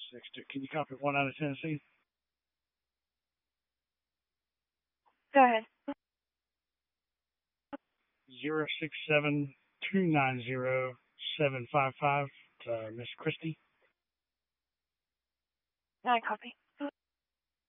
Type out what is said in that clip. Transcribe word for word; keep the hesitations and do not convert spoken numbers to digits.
Six two. Can you copy one out of Tennessee? Go ahead. Zero six seven two nine zero seven five five. Uh, Miss Christie. I copy.